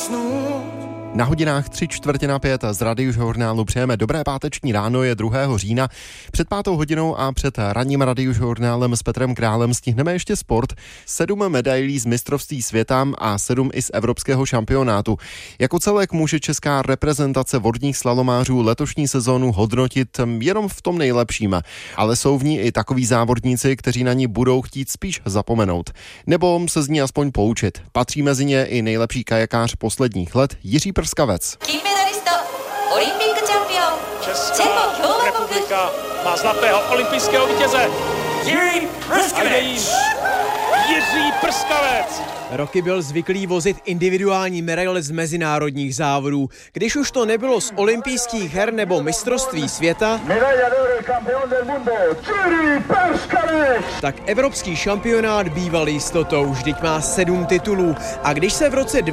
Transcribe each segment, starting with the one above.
usnout. Na hodinách 3:45 z Radiožurnálu přejeme dobré páteční ráno, je 2. října. Před 5. hodinou a před ranním Radiožurnálem s Petrem Králem stihneme ještě sport. 7 medailí z mistrovství světa a 7 i z evropského šampionátu. Jako celek může česká reprezentace vodních slalomářů letošní sezónu hodnotit jenom v tom nejlepším. Ale jsou v ní i takoví závodníci, kteří na ní budou chtít spíš zapomenout. Nebo se z ní aspoň poučit. Patří mezi ně i nejlepší kajakář posledních let Jiří Prskavec. Česká republika má zlatého olympijského vítěze. Jiří Prskavec. Roky byl zvyklý vozit individuální medaile z mezinárodních závodů. Když už to nebylo z olympijských her nebo mistrovství světa, tak evropský šampionát býval jistotou, vždyť má 7 titulů. A když se v roce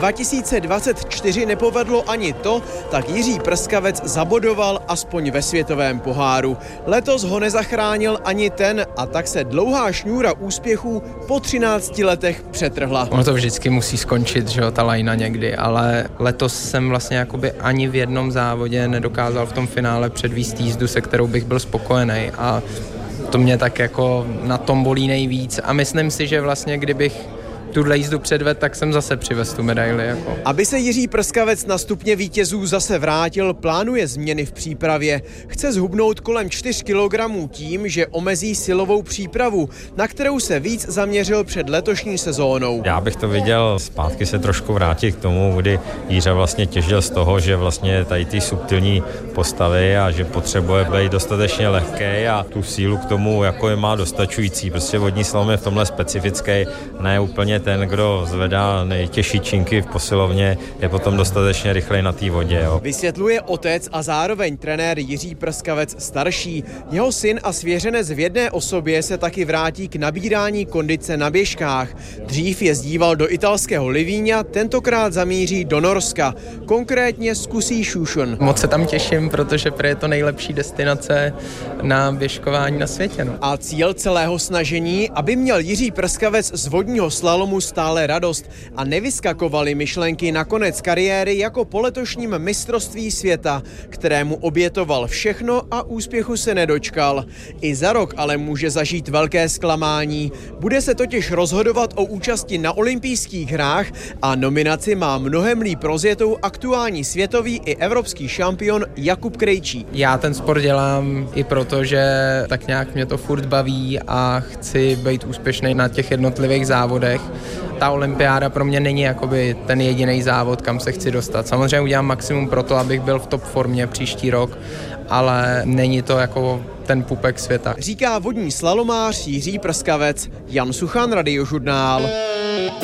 2024 nepovedlo ani to, tak Jiří Prskavec zabodoval aspoň ve světovém poháru. Letos ho nezachránil ani ten a tak se dlouhá šňůra úspěchů po 13 letech přetrhla. Ono to vždycky musí skončit, že jo, ta lajna někdy, ale letos jsem vlastně jakoby ani v jednom závodě nedokázal v tom finále předvést jízdu, se kterou bych byl spokojený, a to mě tak jako na tom bolí nejvíc a myslím si, že vlastně kdybych tuhle jízdu předvedl, tak jsem zase přivez tu medaili. Jako. Aby se Jiří Prskavec na stupně vítězů zase vrátil, plánuje změny v přípravě. Chce zhubnout kolem 4 kg tím, že omezí silovou přípravu, na kterou se víc zaměřil před letošní sezónou. Já bych to viděl zpátky se trošku vrátit k tomu, kdy Jiřa vlastně těžil z toho, že vlastně tady ty subtilní postavy a že potřebuje být dostatečně lehký a tu sílu k tomu jako je má dostačující. Prostě vodní slalom je v tomhle specifický, ne úplně ten, kdo zvedá nejtěžší činky v posilovně, je potom dostatečně rychlej na té vodě. Jo. Vysvětluje otec a zároveň trenér Jiří Prskavec starší. Jeho syn a svěřenec v jedné osobě se taky vrátí k nabírání kondice na běžkách. Dřív jezdíval do italského Livíňa, tentokrát zamíří do Norska. Konkrétně zkusí Šušon. Moc se tam těším, protože je to nejlepší destinace na běžkování na světě. No. A cíl celého snažení, aby měl Jiří Prskavec z vodního slalomu stále radost a nevyskakovaly myšlenky na konec kariéry jako po letošním mistrovství světa, kterému obětoval všechno a úspěchu se nedočkal. I za rok ale může zažít velké zklamání. Bude se totiž rozhodovat o účasti na olympijských hrách a nominaci má mnohem líp rozjetou aktuální světový i evropský šampion Jakub Krejčí. Já ten sport dělám i proto, že tak nějak mě to furt baví a chci být úspěšný na těch jednotlivých závodech. Ta olympiáda pro mě není jakoby ten jediný závod, kam se chci dostat. Samozřejmě udělám maximum pro to, abych byl v top formě příští rok, ale není to jako ten pupek světa. Říká vodní slalomář Jiří Prskavec. Jan Suchan, Radiožurnál.